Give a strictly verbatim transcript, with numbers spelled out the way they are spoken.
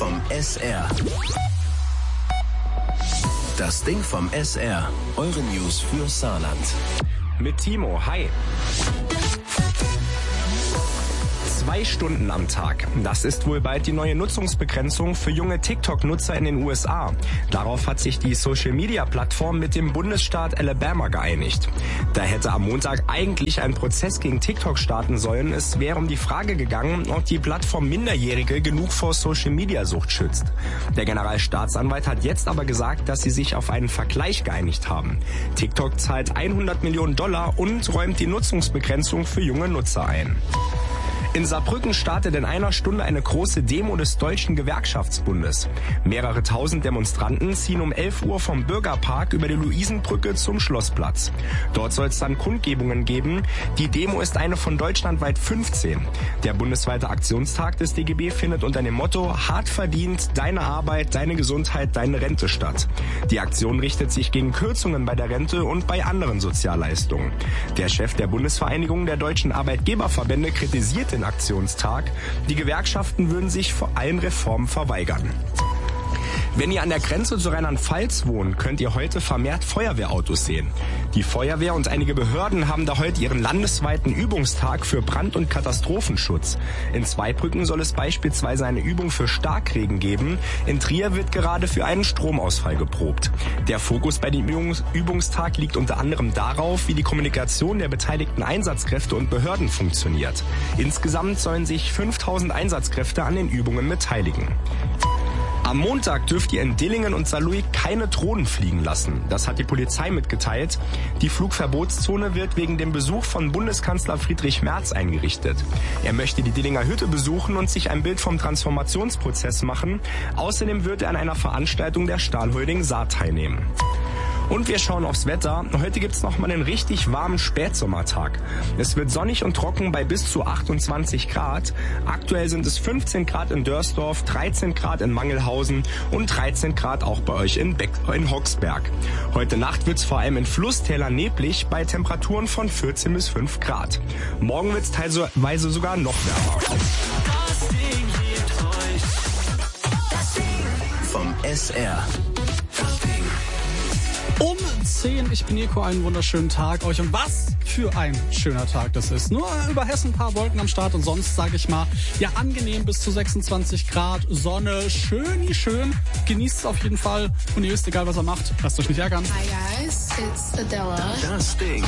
vom S R. Das Ding vom S R. Eure News für Saarland. Mit Timo, hi. Zwei Stunden am Tag. Das ist wohl bald die neue Nutzungsbegrenzung für junge TikTok-Nutzer in den U S A. Darauf hat sich die Social-Media-Plattform mit dem Bundesstaat Alabama geeinigt. Da hätte am Montag eigentlich ein Prozess gegen TikTok starten sollen. Es wäre um die Frage gegangen, ob die Plattform Minderjährige genug vor Social-Media-Sucht schützt. Der Generalstaatsanwalt hat jetzt aber gesagt, dass sie sich auf einen Vergleich geeinigt haben. TikTok zahlt hundert Millionen Dollar und räumt die Nutzungsbegrenzung für junge Nutzer ein. In Saarbrücken startet in einer Stunde eine große Demo des Deutschen Gewerkschaftsbundes. Mehrere tausend Demonstranten ziehen um elf Uhr vom Bürgerpark über die Luisenbrücke zum Schlossplatz. Dort soll es dann Kundgebungen geben. Die Demo ist eine von deutschlandweit fünfzehn. Der bundesweite Aktionstag des D G B findet unter dem Motto Hart verdient, deine Arbeit, deine Gesundheit, deine Rente statt. Die Aktion richtet sich gegen Kürzungen bei der Rente und bei anderen Sozialleistungen. Der Chef der Bundesvereinigung der deutschen Arbeitgeberverbände kritisiert den Aktionstag. Die Gewerkschaften würden sich vor allen Reformen verweigern. Wenn ihr an der Grenze zu Rheinland-Pfalz wohnt, könnt ihr heute vermehrt Feuerwehrautos sehen. Die Feuerwehr und einige Behörden haben da heute ihren landesweiten Übungstag für Brand- und Katastrophenschutz. In Zweibrücken soll es beispielsweise eine Übung für Starkregen geben. In Trier wird gerade für einen Stromausfall geprobt. Der Fokus bei dem Übungs- Übungstag liegt unter anderem darauf, wie die Kommunikation der beteiligten Einsatzkräfte und Behörden funktioniert. Insgesamt sollen sich fünftausend Einsatzkräfte an den Übungen beteiligen. Am Montag dürft ihr in Dillingen und Saarlouis keine Drohnen fliegen lassen. Das hat die Polizei mitgeteilt. Die Flugverbotszone wird wegen dem Besuch von Bundeskanzler Friedrich Merz eingerichtet. Er möchte die Dillinger Hütte besuchen und sich ein Bild vom Transformationsprozess machen. Außerdem wird er an einer Veranstaltung der Stahlholding Saar teilnehmen. Und wir schauen aufs Wetter. Heute gibt's noch mal einen richtig warmen Spätsommertag. Es wird sonnig und trocken bei bis zu achtundzwanzig Grad. Aktuell sind es fünfzehn Grad in Dörsdorf, dreizehn Grad in Mangelhausen und dreizehn Grad auch bei euch in, Beck, in Hoxberg. Heute Nacht wird's vor allem in Flusstälern neblig bei Temperaturen von vierzehn bis fünf Grad. Morgen wird's teilweise sogar noch wärmer. Das Ding hebt euch. Das Ding vom S R. Um zehn, ich bin Nico, einen wunderschönen Tag euch. Und was für ein schöner Tag das ist. Nur über Hessen ein paar Wolken am Start und sonst, sage ich mal, ja angenehm bis zu sechsundzwanzig Grad, Sonne, schön, schön. Genießt es auf jeden Fall und ihr wisst, egal was er macht, lasst euch nicht ärgern. Hi guys, it's Adela. Das Ding.